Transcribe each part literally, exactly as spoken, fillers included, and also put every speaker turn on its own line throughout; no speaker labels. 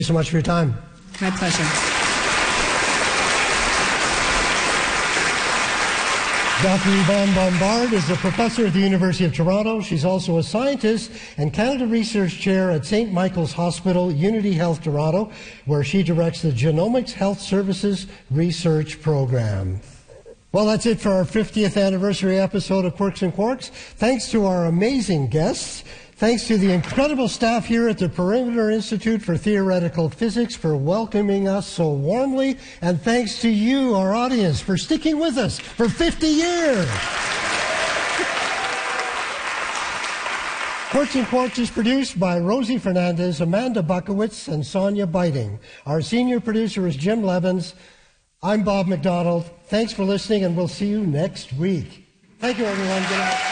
you so much for your time.
My pleasure.
Doctor Yvonne Bombard is a professor at the University of Toronto. She's also a scientist and Canada Research Chair at Saint Michael's Hospital, Unity Health Toronto, where she directs the Genomics Health Services Research Program. Well, that's it for our fiftieth anniversary episode of Quirks and Quarks. Thanks to our amazing guests. Thanks to the incredible staff here at the Perimeter Institute for Theoretical Physics for welcoming us so warmly. And thanks to you, our audience, for sticking with us for fifty years. Quirks and Quarks is produced by Rosie Fernandez, Amanda Buckowitz, and Sonia Biting. Our senior producer is Jim Levins. I'm Bob McDonald. Thanks for listening, and we'll see you next week. Thank you, everyone. Good night.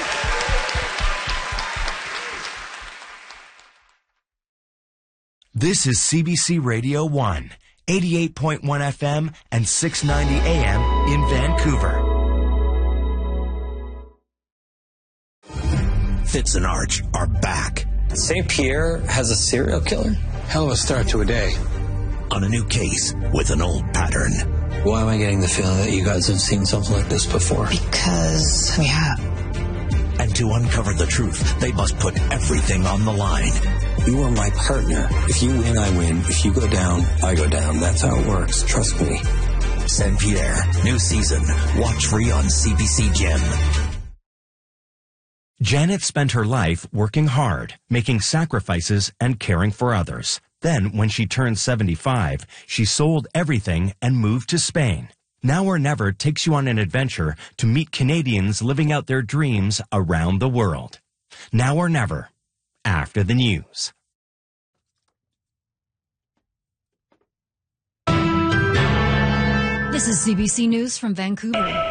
This is C B C Radio one, eighty-eight point one F M and six ninety A M in Vancouver. Fitz and Arch are back.
Saint Pierre has a serial killer?
Hell of a start to a day.
On a new case with an old pattern.
Why am I getting the feeling that you guys have seen something like this before?
Because we have.
And to uncover the truth, they must put everything on the line.
You are my partner. If you win, I win. If you go down, I go down. That's how it works. Trust me.
Saint Pierre, new season. Watch free on C B C Gem. Janet spent her life working hard, making sacrifices, and caring for others. Then, when she turned seventy-five, she sold everything and moved to Spain. Now or Never takes you on an adventure to meet Canadians living out their dreams around the world. Now or Never, after the news.
This is C B C News from Vancouver.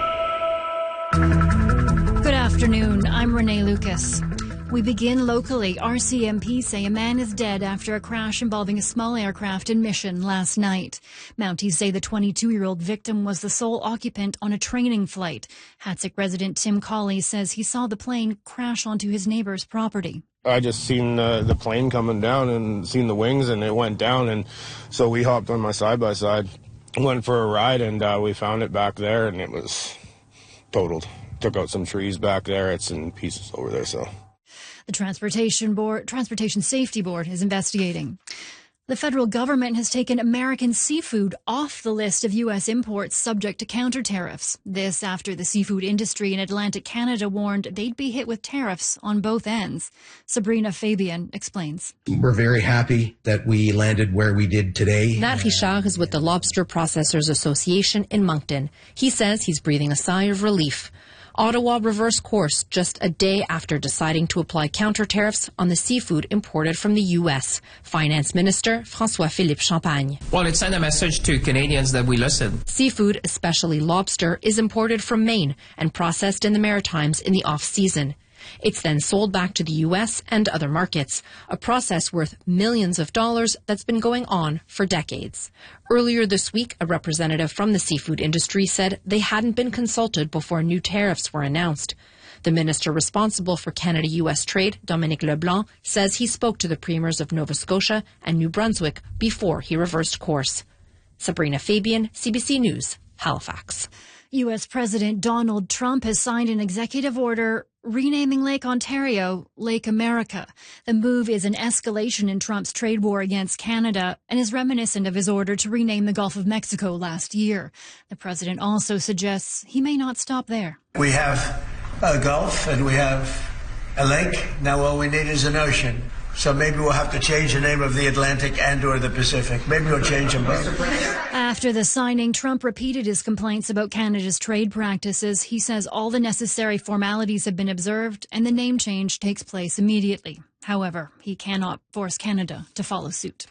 Good afternoon, I'm Renee Lucas. We begin locally. R C M P say a man is dead after a crash involving a small aircraft in Mission last night. Mounties say the twenty-two-year-old victim was the sole occupant on a training flight. Hatzic resident Tim Colley says he saw the plane crash onto his neighbor's property.
I just seen uh, the plane coming down and seen the wings, and it went down, and so we hopped on my side-by-side, went for a ride, and uh, we found it back there, and it was totaled. Took out some trees back there. It's in pieces over there, so...
The Transportation Board, Transportation Safety Board is investigating. The federal government has taken American seafood off the list of U S imports subject to counter tariffs. This after the seafood industry in Atlantic Canada warned they'd be hit with tariffs on both ends. Sabrina Fabian explains.
We're very happy that we landed where we did today.
Nat Richard is with the Lobster Processors Association in Moncton. He says he's breathing a sigh of relief. Ottawa reversed course just a day after deciding to apply counter tariffs on the seafood imported from the U S. Finance Minister François-Philippe Champagne.
Well, it sent a message to Canadians that we listen.
Seafood, especially lobster, is imported from Maine and processed in the Maritimes in the off-season. It's then sold back to the U S and other markets, a process worth millions of dollars that's been going on for decades. Earlier this week, a representative from the seafood industry said they hadn't been consulted before new tariffs were announced. The minister responsible for Canada-U S trade, Dominic LeBlanc, says he spoke to the premiers of Nova Scotia and New Brunswick before he reversed course. Sabrina Fabian, C B C News, Halifax.
U S President Donald Trump has signed an executive order renaming Lake Ontario Lake America. The move is an escalation in Trump's trade war against Canada and is reminiscent of his order to rename the Gulf of Mexico last year. The president also suggests he may not stop there.
We have a Gulf and we have a lake. Now all we need is an ocean. So maybe we'll have to change the name of the Atlantic and or the Pacific. Maybe we'll change them both.
After the signing, Trump repeated his complaints about Canada's trade practices. He says all the necessary formalities have been observed and the name change takes place immediately. However, he cannot force Canada to follow suit.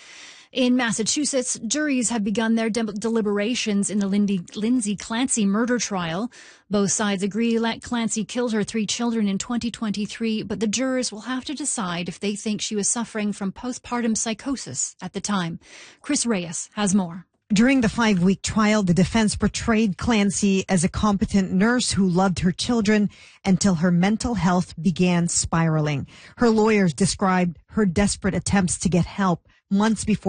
In Massachusetts, juries have begun their de- deliberations in the Lindy, Lindsay Clancy murder trial. Both sides agree that Clancy killed her three children in twenty twenty-three, but the jurors will have to decide if they think she was suffering from postpartum psychosis at the time. Chris Reyes has more.
During the five-week trial, the defense portrayed Clancy as a competent nurse who loved her children until her mental health began spiraling. Her lawyers described her desperate attempts to get help months before